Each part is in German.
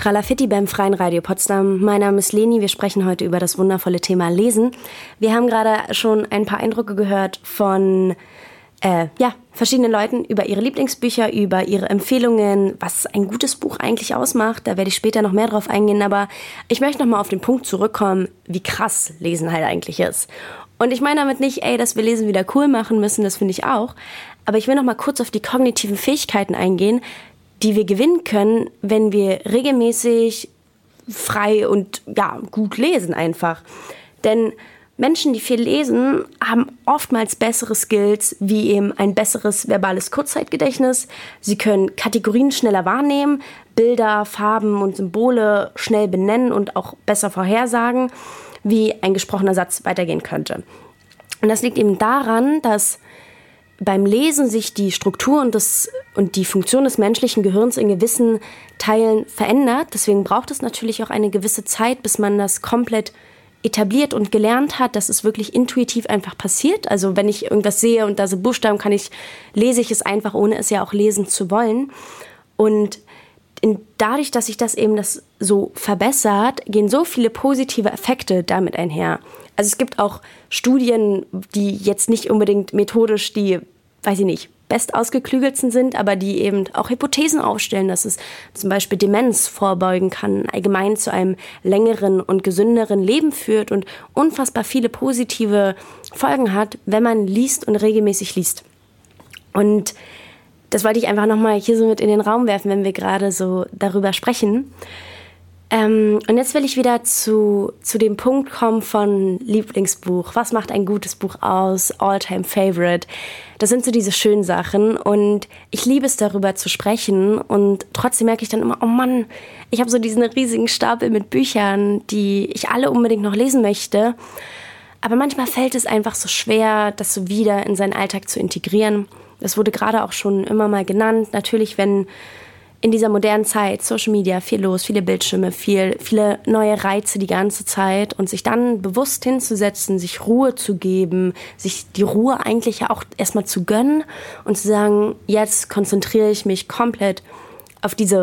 Tralafitti beim Freien Radio Potsdam. Mein Name ist Leni. Wir sprechen heute über das wundervolle Thema Lesen. Wir haben gerade schon ein paar Eindrücke gehört von verschiedenen Leuten über ihre Lieblingsbücher, über ihre Empfehlungen, was ein gutes Buch eigentlich ausmacht. Da werde ich später noch mehr drauf eingehen. Aber ich möchte noch mal auf den Punkt zurückkommen, wie krass Lesen halt eigentlich ist. Und ich meine damit nicht, dass wir Lesen wieder cool machen müssen. Das finde ich auch. Aber ich will noch mal kurz auf die kognitiven Fähigkeiten eingehen, die wir gewinnen können, wenn wir regelmäßig frei und gut lesen einfach. Denn Menschen, die viel lesen, haben oftmals bessere Skills, wie eben ein besseres verbales Kurzzeitgedächtnis. Sie können Kategorien schneller wahrnehmen, Bilder, Farben und Symbole schnell benennen und auch besser vorhersagen, wie ein gesprochener Satz weitergehen könnte. Und das liegt eben daran, dass beim Lesen sich die Struktur und die Funktion des menschlichen Gehirns in gewissen Teilen verändert. Deswegen braucht es natürlich auch eine gewisse Zeit, bis man das komplett etabliert und gelernt hat, dass es wirklich intuitiv einfach passiert. Also wenn ich irgendwas sehe und da so Buchstaben lese ich es einfach, ohne es ja auch lesen zu wollen. Und dadurch, dass sich das so verbessert, gehen so viele positive Effekte damit einher. Also es gibt auch Studien, die jetzt nicht unbedingt methodisch die, best ausgeklügelsten sind, aber die eben auch Hypothesen aufstellen, dass es zum Beispiel Demenz vorbeugen kann, allgemein zu einem längeren und gesünderen Leben führt und unfassbar viele positive Folgen hat, wenn man liest und regelmäßig liest. Und das wollte ich einfach nochmal hier so mit in den Raum werfen, wenn wir gerade so darüber sprechen. Und jetzt will ich wieder zu dem Punkt kommen von Lieblingsbuch. Was macht ein gutes Buch aus? All-time Favorite. Das sind so diese schönen Sachen und ich liebe es, darüber zu sprechen. Und trotzdem merke ich dann immer, oh Mann, ich habe so diesen riesigen Stapel mit Büchern, die ich alle unbedingt noch lesen möchte. Aber manchmal fällt es einfach so schwer, das so wieder in seinen Alltag zu integrieren. Das wurde gerade auch schon immer mal genannt. Natürlich, wenn in dieser modernen Zeit, Social Media, viel los, viele Bildschirme, viele neue Reize die ganze Zeit und sich dann bewusst hinzusetzen, sich Ruhe zu geben, sich die Ruhe eigentlich ja auch erstmal zu gönnen und zu sagen, jetzt konzentriere ich mich komplett auf die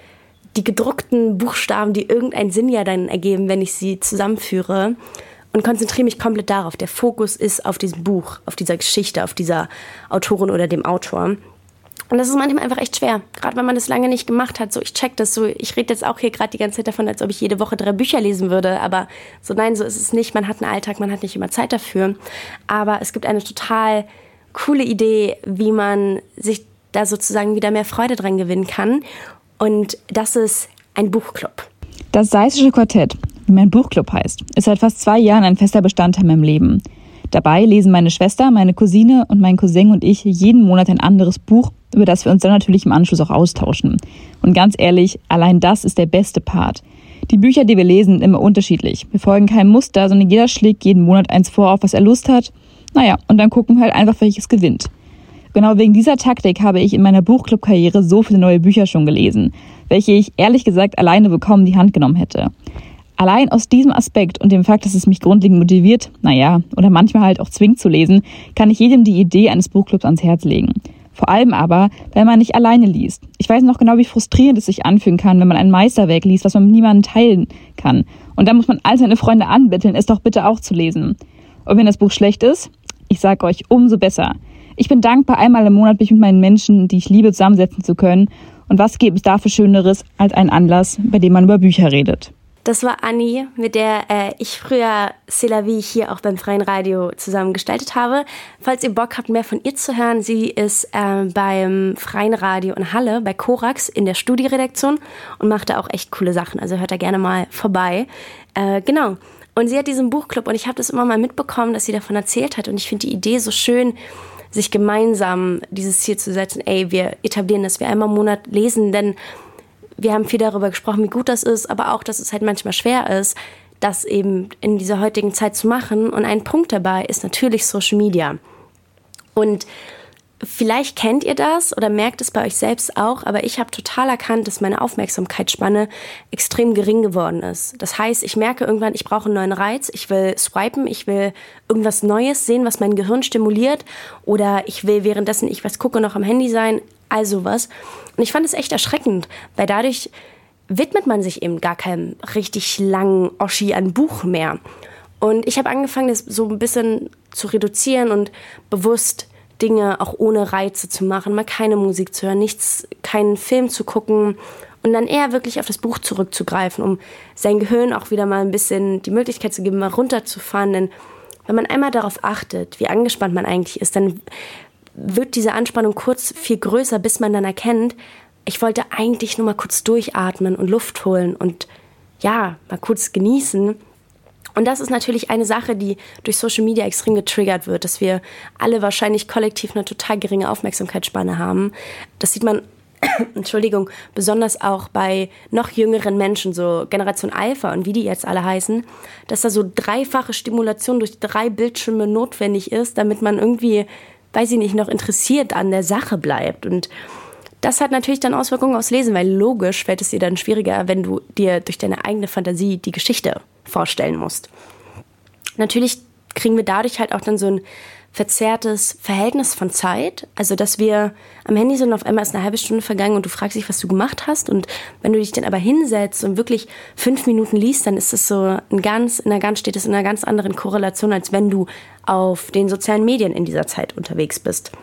gedruckten Buchstaben, die irgendeinen Sinn ja dann ergeben, wenn ich sie zusammenführe und konzentriere mich komplett darauf. Der Fokus ist auf diesem Buch, auf dieser Geschichte, auf dieser Autorin oder dem Autor. Und das ist manchmal einfach echt schwer, gerade wenn man das lange nicht gemacht hat. So, ich check das so, ich rede jetzt auch hier gerade die ganze Zeit davon, als ob ich jede Woche 3 Bücher lesen würde. Aber so nein, so ist es nicht. Man hat einen Alltag, man hat nicht immer Zeit dafür. Aber es gibt eine total coole Idee, wie man sich da sozusagen wieder mehr Freude dran gewinnen kann. Und das ist ein Buchclub. Das Seisische Quartett, wie mein Buchclub heißt, ist seit fast 2 Jahren ein fester Bestandteil in meinem Leben. Dabei lesen meine Schwester, meine Cousine und mein Cousin und ich jeden Monat ein anderes Buch, über das wir uns dann natürlich im Anschluss auch austauschen. Und ganz ehrlich, allein das ist der beste Part. Die Bücher, die wir lesen, sind immer unterschiedlich. Wir folgen keinem Muster, sondern jeder schlägt jeden Monat eins vor, auf was er Lust hat. Und dann gucken wir halt einfach, welches gewinnt. Genau wegen dieser Taktik habe ich in meiner Buchclub-Karriere so viele neue Bücher schon gelesen, welche ich ehrlich gesagt alleine kaum in die Hand genommen hätte. Allein aus diesem Aspekt und dem Fakt, dass es mich grundlegend motiviert, oder manchmal halt auch zwingt zu lesen, kann ich jedem die Idee eines Buchclubs ans Herz legen. Vor allem aber, wenn man nicht alleine liest. Ich weiß noch genau, wie frustrierend es sich anfühlen kann, wenn man ein Meisterwerk liest, was man mit niemandem teilen kann. Und dann muss man all seine Freunde anbetteln, es doch bitte auch zu lesen. Und wenn das Buch schlecht ist, ich sage euch, umso besser. Ich bin dankbar, einmal im Monat mich mit meinen Menschen, die ich liebe, zusammensetzen zu können. Und was gibt es dafür Schöneres als einen Anlass, bei dem man über Bücher redet? Das war Anni, mit der ich früher C'est la vie hier auch beim Freien Radio zusammen gestaltet habe. Falls ihr Bock habt, mehr von ihr zu hören, sie ist beim Freien Radio in Halle, bei Korax in der Studieredaktion und macht da auch echt coole Sachen. Also hört da gerne mal vorbei. Genau. Und sie hat diesen Buchclub und ich habe das immer mal mitbekommen, dass sie davon erzählt hat. Und ich finde die Idee so schön, sich gemeinsam dieses Ziel zu setzen. Wir etablieren, dass wir einmal im Monat lesen, denn wir haben viel darüber gesprochen, wie gut das ist, aber auch, dass es halt manchmal schwer ist, das eben in dieser heutigen Zeit zu machen. Und ein Punkt dabei ist natürlich Social Media. Und vielleicht kennt ihr das oder merkt es bei euch selbst auch, aber ich habe total erkannt, dass meine Aufmerksamkeitsspanne extrem gering geworden ist. Das heißt, ich merke irgendwann, ich brauche einen neuen Reiz, ich will swipen, ich will irgendwas Neues sehen, was mein Gehirn stimuliert oder ich will währenddessen ich was gucke noch am Handy sein, all sowas. Und ich fand es echt erschreckend, weil dadurch widmet man sich eben gar keinem richtig langen Oschi an Buch mehr. Und ich habe angefangen, das so ein bisschen zu reduzieren und bewusst Dinge auch ohne Reize zu machen, mal keine Musik zu hören, keinen Film zu gucken und dann eher wirklich auf das Buch zurückzugreifen, um sein Gehirn auch wieder mal ein bisschen die Möglichkeit zu geben, mal runterzufahren. Denn wenn man einmal darauf achtet, wie angespannt man eigentlich ist, dann wird diese Anspannung kurz viel größer, bis man dann erkennt, ich wollte eigentlich nur mal kurz durchatmen und Luft holen und ja, mal kurz genießen. Und das ist natürlich eine Sache, die durch Social Media extrem getriggert wird, dass wir alle wahrscheinlich kollektiv eine total geringe Aufmerksamkeitsspanne haben. Das sieht man, besonders auch bei noch jüngeren Menschen, so Generation Alpha und wie die jetzt alle heißen, dass da so 3-fache Stimulation durch 3 Bildschirme notwendig ist, damit man irgendwie, weiß ich nicht, noch interessiert an der Sache bleibt. Und das hat natürlich dann Auswirkungen aufs Lesen, weil logisch fällt es dir dann schwieriger, wenn du dir durch deine eigene Fantasie die Geschichte vorstellen musst. Natürlich kriegen wir dadurch halt auch dann so ein verzerrtes Verhältnis von Zeit. Also, dass wir am Handy sind und auf einmal ist eine halbe Stunde vergangen und du fragst dich, was du gemacht hast. Und wenn du dich dann aber hinsetzt und wirklich 5 Minuten liest, dann ist es so steht es in einer ganz anderen Korrelation, als wenn du auf den sozialen Medien in dieser Zeit unterwegs bist.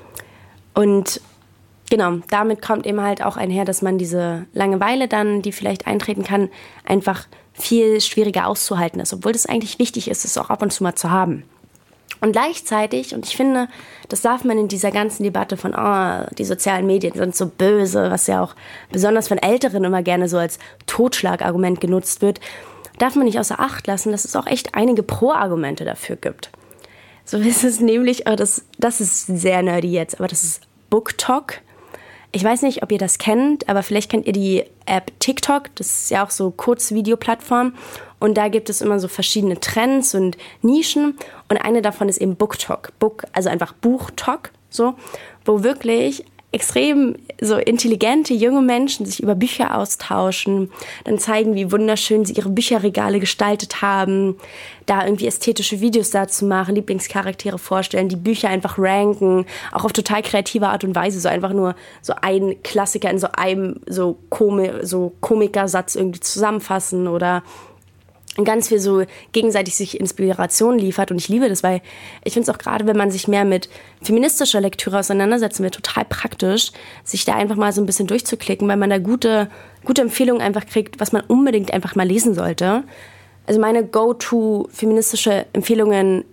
Und genau, damit kommt eben halt auch einher, dass man diese Langeweile dann, die vielleicht eintreten kann, einfach viel schwieriger auszuhalten ist, obwohl das eigentlich wichtig ist, es auch ab und zu mal zu haben. Und gleichzeitig, und ich finde, das darf man in dieser ganzen Debatte von, die sozialen Medien sind so böse, was ja auch besonders von Älteren immer gerne so als Totschlagargument genutzt wird, darf man nicht außer Acht lassen, dass es auch echt einige Pro-Argumente dafür gibt. So ist es nämlich, das ist sehr nerdy jetzt, aber das ist BookTok. Ich weiß nicht, ob ihr das kennt, aber vielleicht kennt ihr die App TikTok. Das ist ja auch so Kurzvideoplattform. Und da gibt es immer so verschiedene Trends und Nischen. Und eine davon ist eben BookTok. Also einfach Buchtalk, so, wo wirklich extrem so intelligente junge Menschen sich über Bücher austauschen, dann zeigen, wie wunderschön sie ihre Bücherregale gestaltet haben, da irgendwie ästhetische Videos dazu machen, Lieblingscharaktere vorstellen, die Bücher einfach ranken, auch auf total kreative Art und Weise, so einfach nur so ein Klassiker in so einem so Komikersatz irgendwie zusammenfassen oder ganz viel so gegenseitig sich Inspiration liefert. Und ich liebe das, weil ich finde es auch gerade, wenn man sich mehr mit feministischer Lektüre auseinandersetzt, wird total praktisch, sich da einfach mal so ein bisschen durchzuklicken, weil man da gute Empfehlungen einfach kriegt, was man unbedingt einfach mal lesen sollte. Also meine go-to feministische Empfehlung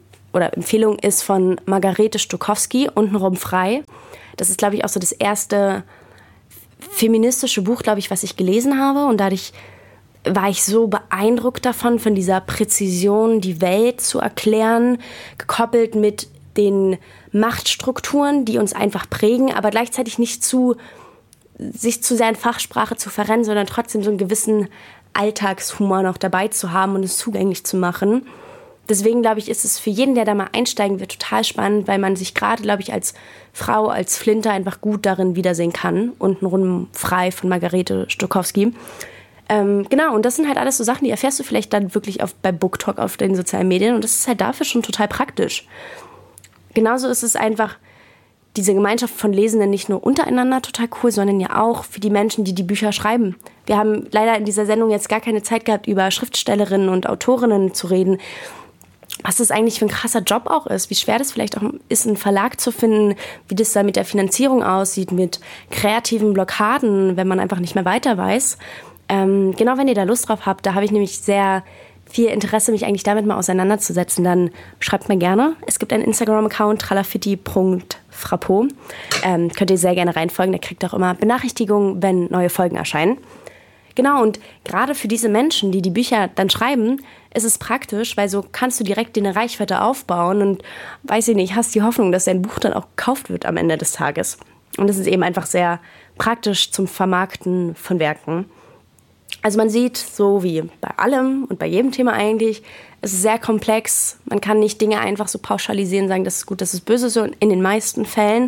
ist von Margarete Stokowski, Untenrum frei. Das ist, glaube ich, auch so das erste feministische Buch, glaube ich, was ich gelesen habe. Und dadurch war ich so beeindruckt davon, von dieser Präzision, die Welt zu erklären, gekoppelt mit den Machtstrukturen, die uns einfach prägen, aber gleichzeitig nicht sich zu sehr in Fachsprache zu verrennen, sondern trotzdem so einen gewissen Alltagshumor noch dabei zu haben und es zugänglich zu machen. Deswegen, glaube ich, ist es für jeden, der da mal einsteigen wird, total spannend, weil man sich gerade, glaube ich, als Frau, als Flinter einfach gut darin wiedersehen kann. Untenrum frei von Margarete Stokowski. Genau, und das sind halt alles so Sachen, die erfährst du vielleicht dann wirklich bei BookTok auf den sozialen Medien und das ist halt dafür schon total praktisch. Genauso ist es einfach, diese Gemeinschaft von Lesenden nicht nur untereinander total cool, sondern ja auch für die Menschen, die die Bücher schreiben. Wir haben leider in dieser Sendung jetzt gar keine Zeit gehabt, über Schriftstellerinnen und Autorinnen zu reden, was das eigentlich für ein krasser Job auch ist, wie schwer das vielleicht auch ist, einen Verlag zu finden, wie das da mit der Finanzierung aussieht, mit kreativen Blockaden, wenn man einfach nicht mehr weiter weiß. Genau, wenn ihr da Lust drauf habt, da habe ich nämlich sehr viel Interesse, mich eigentlich damit mal auseinanderzusetzen, dann schreibt mir gerne. Es gibt einen Instagram-Account, tralafitti.frappo. Könnt ihr sehr gerne reinfolgen, der kriegt auch immer Benachrichtigungen, wenn neue Folgen erscheinen. Genau, und gerade für diese Menschen, die die Bücher dann schreiben, ist es praktisch, weil so kannst du direkt eine Reichweite aufbauen und, weiß ich nicht, hast die Hoffnung, dass dein Buch dann auch gekauft wird am Ende des Tages. Und das ist eben einfach sehr praktisch zum Vermarkten von Werken. Also man sieht, so wie bei allem und bei jedem Thema eigentlich, es ist sehr komplex. Man kann nicht Dinge einfach so pauschalisieren, sagen, das ist gut, das ist böse, so in den meisten Fällen.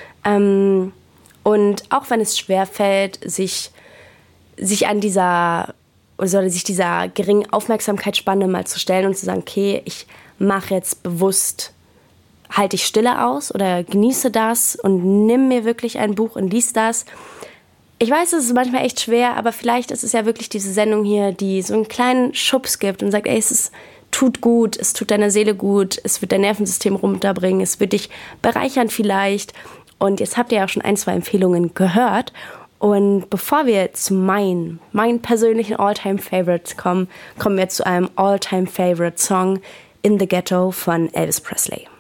Und auch wenn es schwerfällt, sich dieser geringen Aufmerksamkeitsspanne mal zu stellen und zu sagen, okay, ich mache jetzt bewusst, halte ich Stille aus oder genieße das und nimm mir wirklich ein Buch und lies das. Ich weiß, es ist manchmal echt schwer, aber vielleicht ist es ja wirklich diese Sendung hier, die so einen kleinen Schubs gibt und sagt, ey, tut gut, es tut deiner Seele gut, es wird dein Nervensystem runterbringen, es wird dich bereichern vielleicht. Und jetzt habt ihr ja auch schon 1, 2 Empfehlungen gehört. Und bevor wir zu meinen persönlichen All-Time-Favorites kommen wir zu einem All-Time-Favorite-Song, In the Ghetto von Elvis Presley.